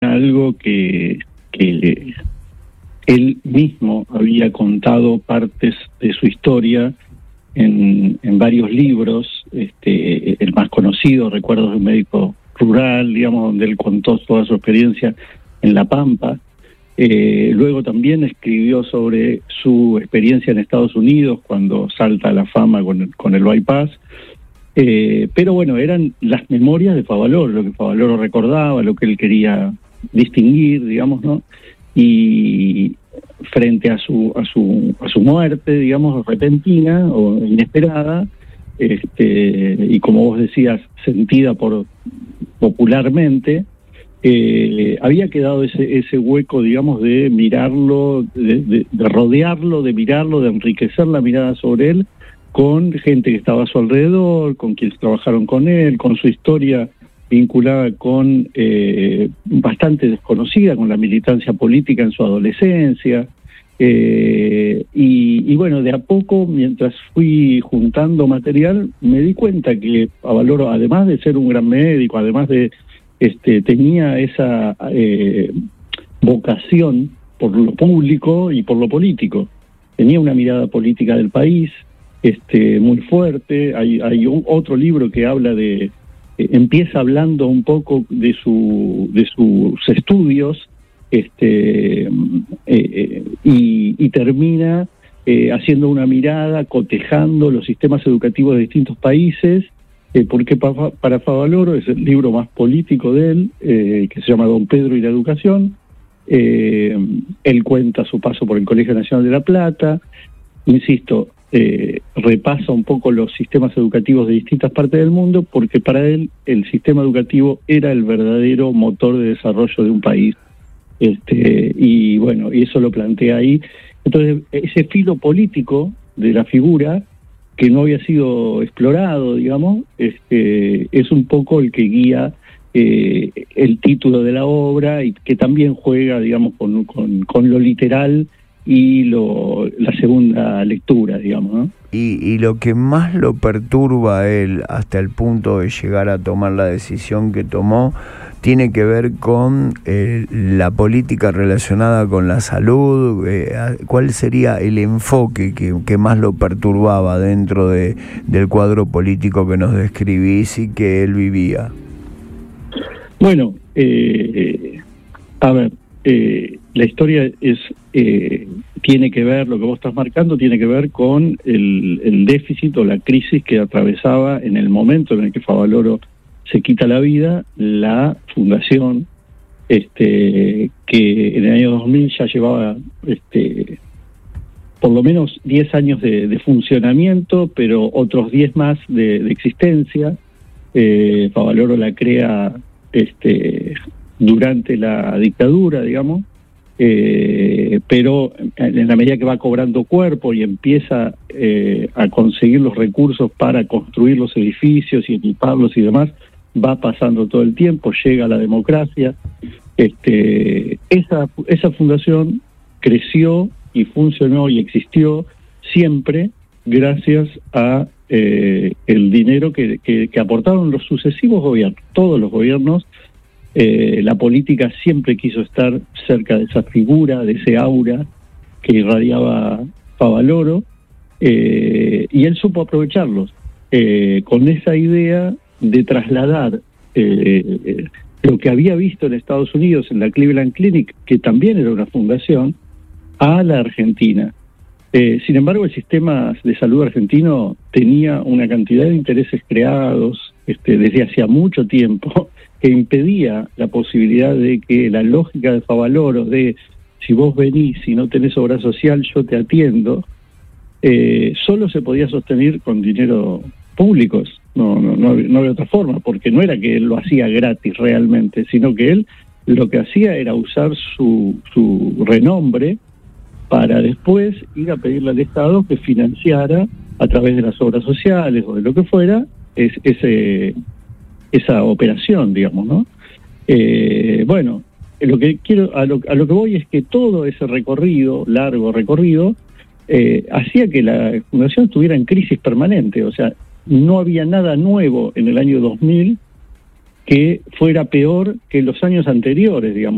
algo que él mismo había contado partes de su historia en varios libros. El más conocido, Recuerdos de un médico rural, digamos, donde él contó toda su experiencia en La Pampa. Luego también escribió sobre su experiencia en Estados Unidos cuando salta a la fama con el bypass. Pero bueno, eran las memorias de Favaloro, lo que Favaloro recordaba, lo que él quería distinguir, digamos, ¿no? Y frente a su muerte, digamos, repentina o inesperada, y como vos decías, sentida popularmente, había quedado ese hueco, digamos, de mirarlo, de rodearlo, de mirarlo, de enriquecer la mirada sobre él con gente que estaba a su alrededor, con quienes trabajaron con él, con su historia vinculada con bastante desconocida, con la militancia política en su adolescencia. Y bueno, de a poco, mientras fui juntando material, me di cuenta que Favaloro, además de ser un gran médico, además de tenía esa vocación por lo público y por lo político. Tenía una mirada política del país muy fuerte. Hay otro libro que habla de empieza hablando un poco de sus estudios, y termina haciendo una mirada, cotejando los sistemas educativos de distintos países, porque para Favaloro es el libro más político de él, que se llama Don Pedro y la Educación. Él cuenta su paso por el Colegio Nacional de La Plata, insisto, repasa un poco los sistemas educativos de distintas partes del mundo, porque para él el sistema educativo era el verdadero motor de desarrollo de un país. Y bueno, y eso lo plantea ahí. Entonces, ese filo político de la figura, que no había sido explorado, digamos, es un poco el que guía el título de la obra, y que también juega, digamos, con lo literal y la segunda lectura, digamos, ¿no? Y lo que más lo perturba a él hasta el punto de llegar a tomar la decisión que tomó tiene que ver con la política relacionada con la salud. ¿Cuál sería el enfoque que más lo perturbaba dentro del cuadro político que nos describís y que él vivía? Bueno, a ver, la historia tiene que ver, lo que vos estás marcando tiene que ver con el déficit o la crisis que atravesaba en el momento en el que Favaloro se quita la vida, la fundación, que en el año 2000 ya llevaba por lo menos 10 años de funcionamiento, pero otros 10 más de existencia. Favaloro la crea durante la dictadura, digamos, pero en la medida que va cobrando cuerpo y empieza a conseguir los recursos para construir los edificios y equiparlos y demás, va pasando todo el tiempo, llega la democracia. Esa fundación creció y funcionó y existió siempre gracias a el dinero que aportaron los sucesivos gobiernos, todos los gobiernos. La política siempre quiso estar cerca de esa figura, de ese aura que irradiaba Favaloro, y él supo aprovecharlos, con esa idea de trasladar lo que había visto en Estados Unidos, en la Cleveland Clinic, que también era una fundación, a la Argentina. Sin embargo, el sistema de salud argentino tenía una cantidad de intereses creados desde hacía mucho tiempo, que impedía la posibilidad de que la lógica de Favaloro de si vos venís, si no tenés obra social, yo te atiendo, solo se podía sostener con dinero públicos. No había otra forma, porque no era que él lo hacía gratis realmente, sino que él lo que hacía era usar su renombre para después ir a pedirle al Estado que financiara a través de las obras sociales o de lo que fuera esa operación, digamos, ¿no? Bueno, lo que quiero, a lo que voy es que todo ese recorrido, largo recorrido, hacía que la fundación estuviera en crisis permanente. O sea, no había nada nuevo en el año 2000 que fuera peor que los años anteriores, digamos.